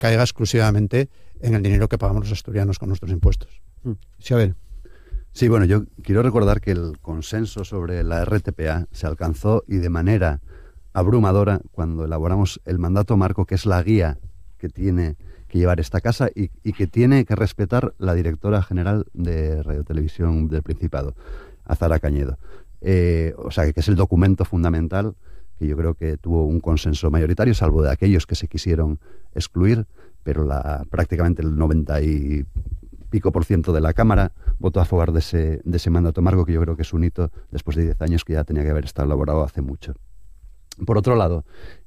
caiga exclusivamente en el dinero que pagamos los asturianos con nuestros impuestos. Isabel. Sí, bueno, yo quiero recordar que el consenso sobre la RTPA se alcanzó y de manera abrumadora cuando elaboramos el mandato marco, que es la guía que tiene que llevar esta casa y que tiene que respetar la directora general de Radio Televisión del Principado, Azara Cañedo. O sea, que es el documento fundamental que yo creo que tuvo un consenso mayoritario, salvo de aquellos que se quisieron excluir, pero prácticamente el 90 y pico % de la Cámara votó a favor de ese mandato marco, que yo creo que es un hito después de 10 años que ya tenía que haber estado elaborado hace mucho. Por otro lado,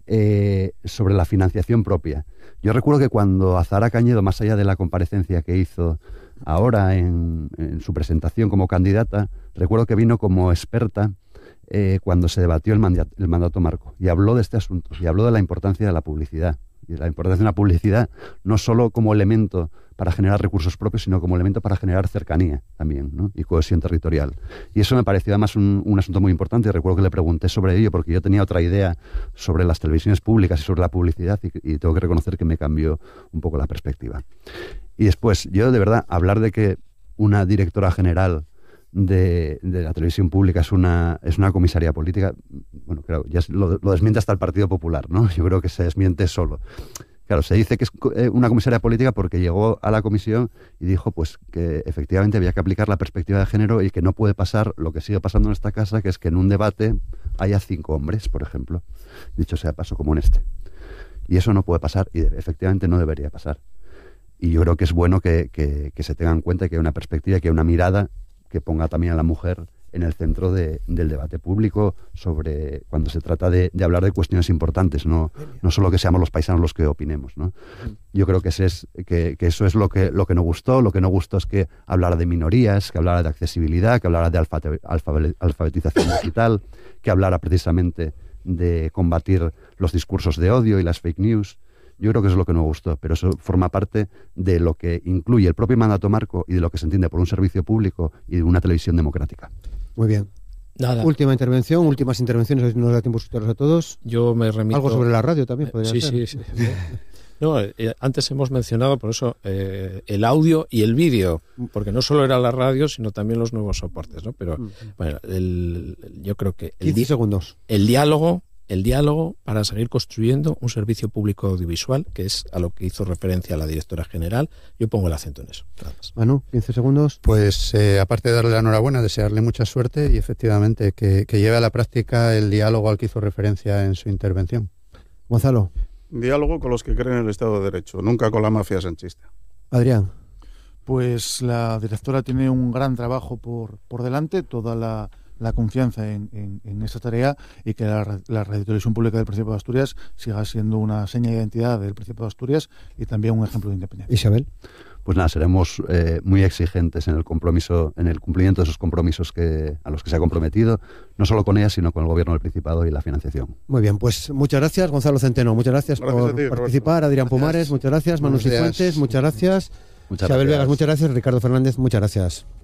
sobre la financiación propia. Yo recuerdo que cuando Azara Cañedo, más allá de la comparecencia que hizo ahora en su presentación como candidata, recuerdo que vino como experta cuando se debatió el mandato marco y habló de este asunto y habló de la importancia de la publicidad. Y la importancia de una publicidad no solo como elemento para generar recursos propios, sino como elemento para generar cercanía también, ¿no? Y cohesión territorial. Y eso me pareció además un asunto muy importante. Recuerdo que le pregunté sobre ello porque yo tenía otra idea sobre las televisiones públicas y sobre la publicidad y tengo que reconocer que me cambió un poco la perspectiva. Y después, yo de verdad, hablar de que una directora general de la televisión pública es una comisaría política, bueno, claro, ya lo desmiente hasta el Partido Popular, ¿no? Yo creo que se desmiente solo. Claro, se dice que es una comisaría política porque llegó a la comisión y dijo pues que efectivamente había que aplicar la perspectiva de género y que no puede pasar lo que sigue pasando en esta casa, que es que en un debate haya 5 hombres, por ejemplo, dicho sea paso, como en este. Y eso no puede pasar y efectivamente no debería pasar. Y yo creo que es bueno que se tenga en cuenta que hay una perspectiva, que hay una mirada que ponga también a la mujer en el centro del debate público sobre cuando se trata de hablar de cuestiones importantes, no solo que seamos los paisanos los que opinemos, ¿no? Yo creo que eso es lo que no gustó. Lo que no gustó es que hablara de minorías, que hablara de accesibilidad, que hablara de alfabetización digital, que hablara precisamente de combatir los discursos de odio y las fake news. Yo creo que eso es lo que no gustó, pero eso forma parte de lo que incluye el propio mandato marco y de lo que se entiende por un servicio público y de una televisión democrática. Muy bien. Nada. Últimas intervenciones, hoy nos da tiempo a escucharlos a todos. Yo me remito... Algo sobre la radio también podría ser. Sí. No, antes hemos mencionado, por eso, el audio y el vídeo, porque no solo era la radio, sino también los nuevos soportes, ¿no? Pero, bueno, yo creo que... 15 segundos. El diálogo para seguir construyendo un servicio público audiovisual, que es a lo que hizo referencia la directora general. Yo pongo el acento en eso. Nada más. Manu, 15 segundos. Pues aparte de darle la enhorabuena, desearle mucha suerte y efectivamente que lleve a la práctica el diálogo al que hizo referencia en su intervención. Gonzalo. Diálogo con los que creen en el Estado de Derecho, nunca con la mafia sanchista. Adrián. Pues la directora tiene un gran trabajo por delante, toda la confianza en esta tarea y que la Radiotelevisión Pública del Principado de Asturias siga siendo una seña de identidad del Principado de Asturias y también un ejemplo de independencia. Isabel. Pues nada, seremos muy exigentes en el cumplimiento de esos compromisos a los que se ha comprometido, no solo con ella, sino con el Gobierno del Principado y la financiación. Muy bien, pues muchas gracias, Gonzalo Centeno, muchas gracias por participar, Roberto. Adrián Pumares, muchas gracias, Manu Cifuentes, muchas gracias, Isabel Vegas, muchas gracias, Ricardo Fernández, muchas gracias.